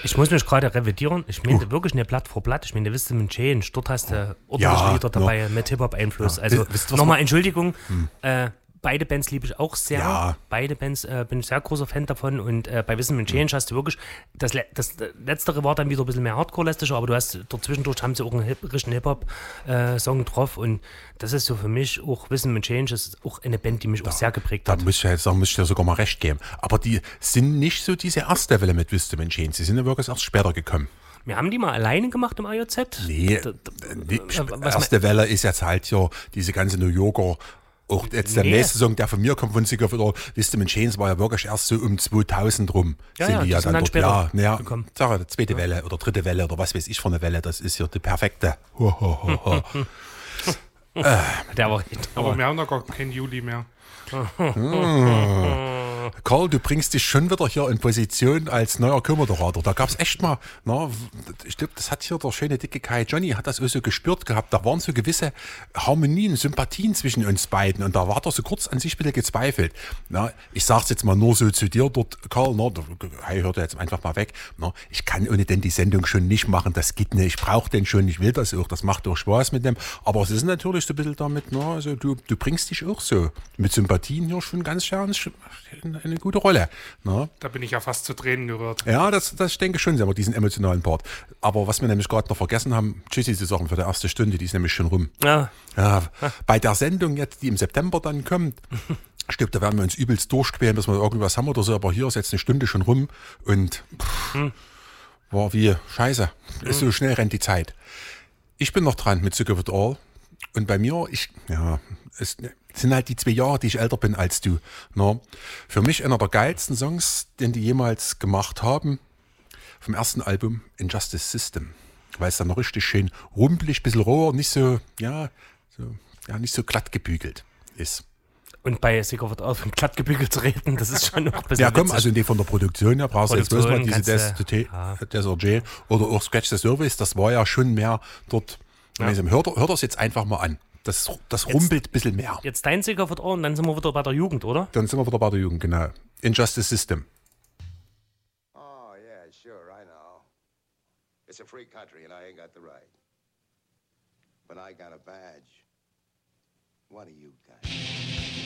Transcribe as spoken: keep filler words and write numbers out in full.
Ich muss mich gerade revidieren. Ich meine uh. wirklich nicht Blatt vor Blatt. Ich meine, wisst ihr, mit Change, dort hast du ordentliche ja, Lieder dabei no. mit Hip-Hop-Einfluss. Ja. Also nochmal Entschuldigung, hm. äh, beide Bands liebe ich auch sehr. Ja. Beide Bands äh, bin ich sehr großer Fan davon. Und äh, bei Wissen mit Change hast du wirklich, das, das, das Letztere war dann wieder ein bisschen mehr Hardcore-lästiger, aber du hast dort zwischendurch haben sie auch einen Hip, richtigen Hip-Hop-Song äh, drauf. Und das ist so für mich auch Wissen mit Change, ist auch eine Band, die mich da, auch sehr geprägt da hat. Da muss ich ja sagen, muss ich dir sogar mal recht geben. Aber die sind nicht so diese erste Welle mit Wissen mit Change. Sie sind ja wirklich erst später gekommen. Wir haben die mal alleine gemacht im I J Z? Nee, da, da, die erste Welle ist jetzt halt ja diese ganze New Yorker. Auch jetzt der nee. nächste Song, der von mir kommt, von Sigur oder Wisdom and Chains, war ja wirklich erst so um zweitausend rum. Ja, sind ja, die ja dann, dann dort, ja, naja, gekommen. Sag ich, zweite ja. Welle oder dritte Welle oder was weiß ich für eine Welle, das ist ja die perfekte. Ho, ho, ho, ho. äh. der war, der Aber war. Wir haben doch gar keinen Juli mehr. hm. Karl, du bringst dich schon wieder hier in Position als neuer Co-Moderator. Da gab es echt mal, na, ich glaube, das hat hier der schöne dicke Kai Johnny, hat das auch so gespürt gehabt. Da waren so gewisse Harmonien, Sympathien zwischen uns beiden. Und da war er so kurz an sich ein bisschen gezweifelt. Na, ich sag's jetzt mal nur so zu dir dort, Karl, na, hey, hört jetzt einfach mal weg. Na, ich kann ohne denn die Sendung schon nicht machen, das geht nicht. Ich brauche den schon, ich will das auch, das macht auch Spaß mit dem. Aber es ist natürlich so ein bisschen damit, na, also du, du bringst dich auch so mit Sympathien hier schon ganz schön eine gute Rolle. Na? Da bin ich ja fast zu Tränen gerührt. Ja, das, das denke ich schon, aber diesen emotionalen Part. Aber was wir nämlich gerade noch vergessen haben, Tschüssi zu sagen für die erste Stunde, die ist nämlich schon rum. Ja. Ja, bei der Sendung jetzt, die im September dann kommt, ich glaube, da werden wir uns übelst durchquälen, bis wir irgendwas haben oder so, aber hier ist jetzt eine Stunde schon rum und pff, hm. war wie scheiße. Hm. Ist so schnell rennt die Zeit. Ich bin noch dran mit Sick of It All. Und bei mir, ich, ja, es sind halt die zwei Jahre, die ich älter bin als du. Na, für mich einer der geilsten Songs, den die jemals gemacht haben, vom ersten Album Injustice System. Weil es dann noch richtig schön rumpelig, bisschen roher, nicht so, ja, so, ja, nicht so glatt gebügelt ist. Und bei Sick of It All von glatt gebügelt zu reden, das ist schon noch ein bisschen Ja, komm, witzig. also in die von der Produktion her brauchst du jetzt bloß mal diese Des, ja. Desert J oder auch Scratch the Surface, das war ja schon mehr dort. Ja. Hört, hört das jetzt einfach mal an. Das, das jetzt, rumpelt ein bisschen mehr. Jetzt dein Sick of It All und dann sind wir wieder bei der Jugend, oder? Dann sind wir wieder bei der Jugend, genau. Injustice System. Oh, yeah, sure, I know. It's a free country and I ain't got the right. But I got a badge. What do you got?